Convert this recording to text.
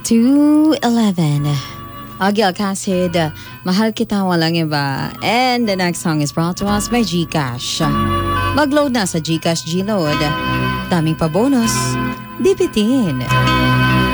2:11. Agi Alcacid, Mahal Kita Walang Iba. And the next song is brought to us by Gcash. Mag-load na sa Gcash G-Load. Daming pa bonus. Dipitin.